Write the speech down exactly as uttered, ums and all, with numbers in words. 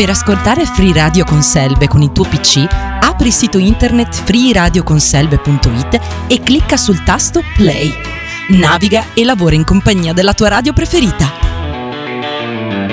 Per ascoltare Free Radio con Selbe con il tuo P C, apri il sito internet free radio con selbe punto it e clicca sul tasto Play. Naviga e lavora in compagnia della tua radio preferita.